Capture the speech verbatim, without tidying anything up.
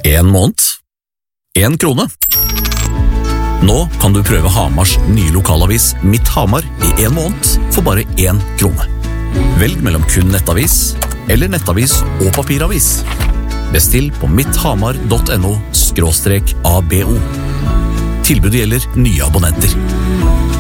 En måned. En krone. Nå kan du prøve Hamars nye lokalavis Mitt Hamar i en måned for bare en krone. Velg mellom kun nettavis eller nettavis og papiravis. Bestill på mitthamar punktum no skråstrek A B O. Tilbudet gjelder nye abonnenter.